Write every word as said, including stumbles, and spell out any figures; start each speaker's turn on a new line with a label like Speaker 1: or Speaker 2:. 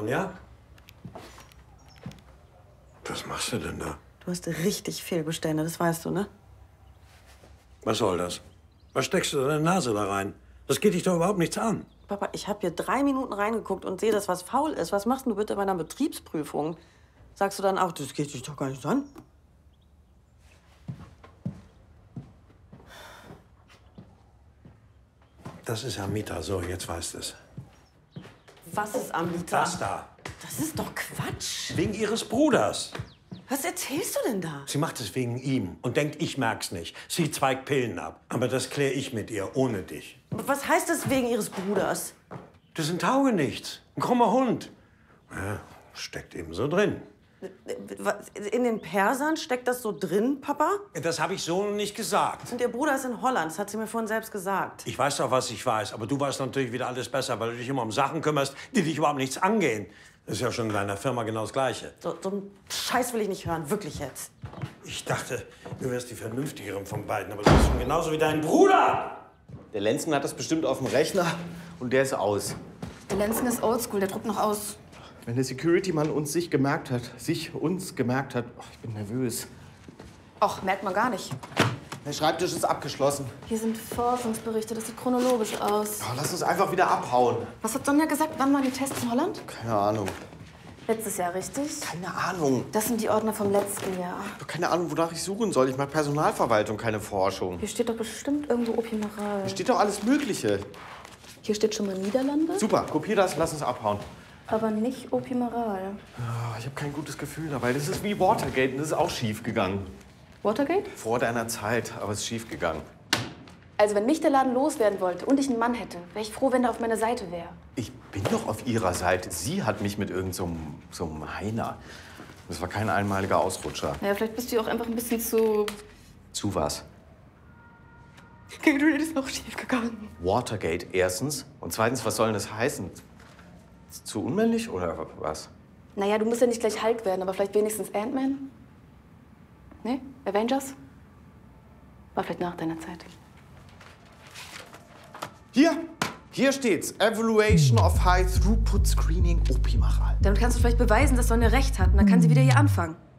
Speaker 1: abhauen, ja? Was machst du denn da?
Speaker 2: Du hast richtig Fehlbestände, das weißt du, ne?
Speaker 1: Was soll das? Was steckst du deine Nase da rein? Das geht dich doch überhaupt nichts an.
Speaker 2: Papa, ich habe hier drei Minuten reingeguckt und sehe, dass was faul ist. Was machst du bitte bei einer Betriebsprüfung? Sagst du dann auch, das geht dich doch gar nicht an?
Speaker 1: Das ist Amita, so, jetzt weißt du es.
Speaker 2: Was ist Amita?
Speaker 1: Das da.
Speaker 2: Das ist doch Quatsch.
Speaker 1: Wegen ihres Bruders.
Speaker 2: Was erzählst du denn da?
Speaker 1: Sie macht es wegen ihm und denkt, ich merk's nicht. Sie zweigt Pillen ab. Aber das kläre ich mit ihr, ohne dich.
Speaker 2: Was heißt das wegen ihres Bruders?
Speaker 1: Das ist ein Taugenichts. Ein krummer Hund. Ja, steckt eben so drin.
Speaker 2: In den Persern steckt das so drin, Papa?
Speaker 1: Das habe ich so nicht gesagt.
Speaker 2: Und ihr Bruder ist in Holland, das hat sie mir vorhin selbst gesagt.
Speaker 1: Ich weiß doch, was ich weiß. Aber du weißt natürlich wieder alles besser, weil du dich immer um Sachen kümmerst, die dich überhaupt nichts angehen. Das ist ja schon in deiner Firma genau das Gleiche.
Speaker 2: So, so einen Scheiß will ich nicht hören, wirklich jetzt.
Speaker 1: Ich dachte, du wärst die vernünftigere von beiden, aber du bist schon genauso wie dein Bruder!
Speaker 3: Der Lenzen hat das bestimmt auf dem Rechner und der ist aus.
Speaker 4: Der Lenzen ist oldschool, der druckt noch aus.
Speaker 3: Wenn der Security-Mann uns sich gemerkt hat, sich uns gemerkt hat, oh, ich bin nervös.
Speaker 4: Och, merkt man gar nicht.
Speaker 3: Der Schreibtisch ist abgeschlossen.
Speaker 4: Hier sind Forschungsberichte, das sieht chronologisch aus.
Speaker 3: Oh, lass uns einfach wieder abhauen.
Speaker 4: Was hat Sonja gesagt? Wann waren die Tests in Holland?
Speaker 3: Keine Ahnung.
Speaker 4: Letztes Jahr, richtig?
Speaker 3: Keine Ahnung.
Speaker 4: Das sind die Ordner vom letzten Jahr.
Speaker 3: Ich habe keine Ahnung, wonach ich suchen soll. Ich mache Personalverwaltung, keine Forschung.
Speaker 4: Hier steht doch bestimmt irgendwo Opimaral.
Speaker 3: Hier steht doch alles Mögliche.
Speaker 4: Hier steht schon mal Niederlande.
Speaker 3: Super, kopier das, lass uns abhauen.
Speaker 4: Aber nicht Opimaral.
Speaker 3: Oh, ich habe kein gutes Gefühl dabei. Das ist wie Watergate und das ist auch schief gegangen.
Speaker 4: Watergate?
Speaker 3: Vor deiner Zeit, aber es ist schief gegangen.
Speaker 4: Also wenn mich der Laden loswerden wollte und ich einen Mann hätte, wäre ich froh, wenn er auf meiner Seite wäre.
Speaker 3: Ich bin doch auf ihrer Seite. Sie hat mich mit irgend so einem, so einem Heiner. Das war kein einmaliger Ausrutscher.
Speaker 4: Naja, vielleicht bist du auch einfach ein bisschen zu...
Speaker 3: Zu was?
Speaker 4: Gatorade ist auch schief gegangen.
Speaker 3: Watergate erstens. Und zweitens, was soll denn das heißen? Zu unmännlich oder was?
Speaker 4: Naja, du musst ja nicht gleich Hulk werden, aber vielleicht wenigstens Ant-Man? Nee? Avengers? War vielleicht nach deiner Zeit.
Speaker 3: Hier, hier steht's. Evaluation of High Throughput Screening Opimaral.
Speaker 4: Damit kannst du vielleicht beweisen, dass Sonja recht hat. Und dann kann sie wieder hier anfangen.